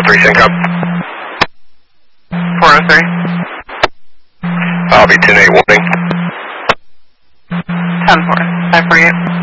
403 sync up. 403. I'll be 10-8 warning. 10-4. 548.